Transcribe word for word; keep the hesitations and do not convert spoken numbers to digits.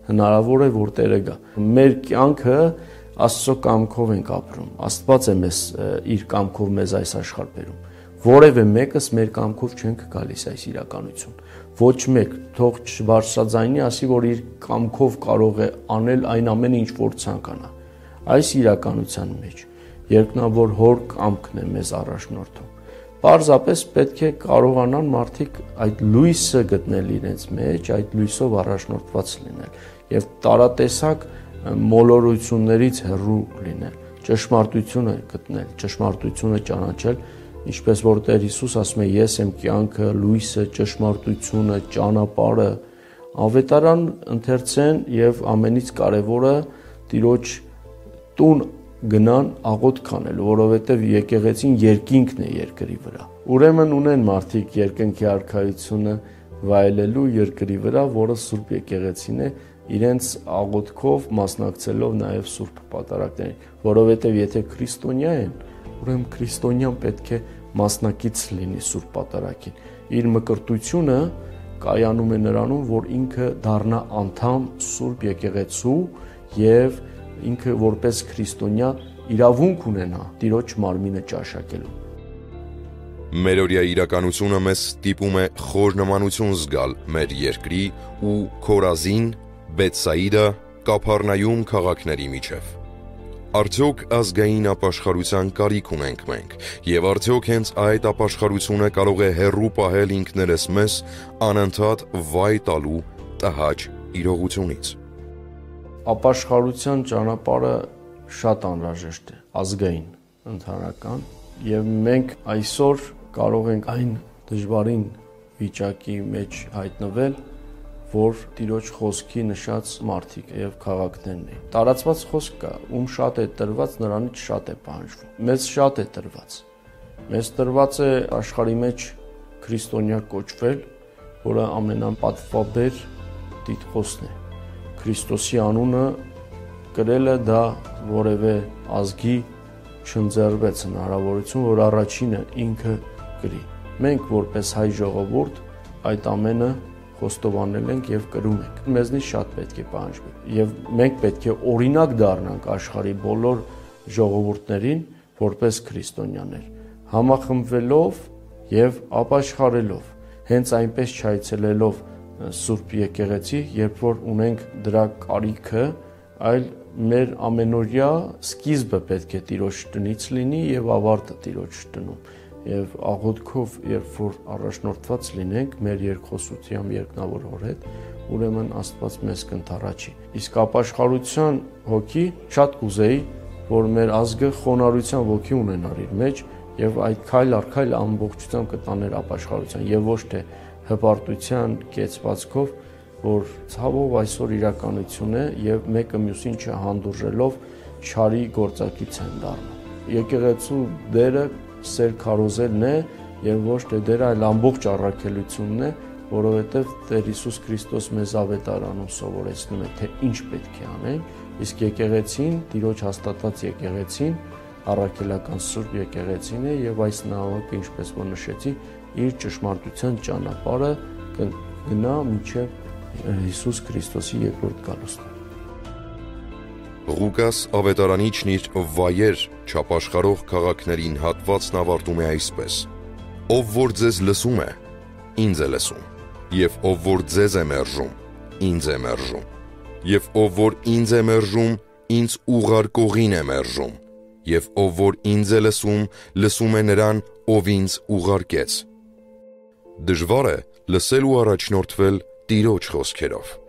հնարավոր է որ Տերը գա։ Մեր կյանքը Աստծո կամքով ենք ապրում։ Աստված է մեզ իր կամքով մեզ այս աշխարհ բերում։ Որևէ մեկս մեր կամքով չենք գալիս այս իրականություն։ Ոչ մեկ, թող չբարձրաձայնի ասի, որ իր կամքով կարող է անել այն ամենը, ինչ որ ցանկանա։ Այս իրականության մեջ երկնավոր Հոր կամքն է մեզ առաջնորդում։ Պարզապես պետք է կարողանան մարդիկ այդ լույսը գտնել իրենց մեջ, այդ լույսով առաջնորդված լինել եւ տարատեսակ մոլորություններից հեռու լինել, ճշմարտությունը գտնել, ճշմարտությունը ճանաչել, ինչպես որ Տեր Հիսուս ասում է, ես եմ կյանքը, լույսը, ճշմարտությունը, ճանապարհը, Ավետարան ընթերցեն եւ ամենից կարեւորը Տիրոջ տուն գնան աղոթք անել, որովհետև եկեղեցին երկինքն է երկրի վրա։ Ուրեմն ունեն մարդիկ երկնքի արքայությունը վայելելու երկրի վրա, որը Սուրբ եկեղեցին է, իրենց աղոթքով մասնակցելով նաև Սուրբ պատարագներին, որովհետև եթե քրիստոնյա են, ուրեմն քրիստոնյան պետք է մասնակից լինի Սուրբ պատարագին։ Իր մկրտությունը կայանում է նրանում, որ ինքը դառնա անդամ Սուրբ եկեղեցու եւ ինքը որպես քրիստոնյա իրավունք ունենա Տիրոջ մարմինը ճաշակելու։ Մերօրյա իրականությունը մեզ ստիպում է խոր նմանություն զգալ մեր երկրի ու Քորազին, Բեթսայիդա, Կափառնայում քաղաքների միջև։ Արդյոք ազգային ապաշխարության կարիք ունենք մենք, եւ արդյոք հենց այդ ապաշխարությունը կարող է հեռու պահել ինքներս մեզ անընդհատ վայ տալու տհաճ իրողությունից։ Ապաշխարության ճանապարհը շատ անհրաժեշտ է, ազգային, ընդհանրական, եւ մենք այսօր կարող ենք այն դժվարին վիճակի մեջ հայտնվել, որ Տիրոջ խոսքի նշած մարդիկ եւ քաղաքներն են։ Տարածված խոսք կա, ում շատ է տրված, նրանից շատ է պահանջվում։ Մեզ շատ է տրված։ Մեզ տրված է աշխարհի մեջ քրիստոնյա կոչվել, որը ամենապատվաբեր տիտղոսն է։ Քրիստոսի անունը կրելը դա որևէ ազգի չընձեռվեց հնարավորություն, որ առաջինը ինքը կրի։ Մենք որպես հայ ժողովուրդ այդ ամենը խոստովանել ենք եւ կրում ենք։ Մեզնից շատ պետք է պահանջվի եւ մենք պետք է օրինակ դառնանք աշխարհի բոլոր ժողովուրդներին որպես քրիստոնյաներ, համախմբվելով եւ ապաշխարելով, հենց այնպես չայցելելով Սուրբ եկեղեցի, երբ որ ունենք դրա կարիքը, այլ մեր ամենօրյա սկիզբը պետք է Տիրոջ տնից լինի եւ ավարտը Տիրոջ տնում։ Եվ աղոթքով, երբ որ առաջնորդված լինենք մեր երկխոսությամբ երկնավոր Հոր հետ, ուրեմն Աստված մեզ կընդառաջի։ Իսկ ապաշխարության հոգի շատ կուզեի, որ մեր ազգը խոնարհության ոգի ունենար իր մեջ եւ այդ քայլ առ քայլ ամբողջությամբ կտաներ ապաշխարության եւ ոչ թե հպարտության կեցվածքով, որ ցավով այսօր իրականություն է եւ մեկը մյուսին չհանդուրժելով չարի գործակից են դառնում։ Եկեղեցու դերը սեր քարոզելն է եւ ոչ թե դերը, այլ ամբողջ առաքելությունն է, որովհետեւ Տեր Հիսուս Քրիստոս մեզ ավետարանում սովորեցնում է, թե ինչ պետք է անենք, իսկ եկեղեցին, Տիրոջ հաստատած եկեղեցին, առաքելական Սուրբ եկեղեցին է եւ այս նահանգը, ինչպես որ նշեցի, իր ճշմարտության ճանապարհը կգնա մինչև Հիսուս Քրիստոսի երկրորդ գալուստը։ Ղուկաս ավետարանիչն իր վայեր չապաշխարող քաղաքներին հատվածն ավարտում է այսպես. Ով որ ձեզ լսում է, ինձ է լսում, եւ ով որ ձեզ է մերժում, ինձ է մերժում, եւ ով որ ինձ է մերժում, ինձ ուղարկողին է մերժում, եւ ով որ ինձ է լսում, լսում է նրան, ով ինձ ուղարկեց։ Դժվար է լսել ու առաջնորդվել Տիրոջ խոսքերով։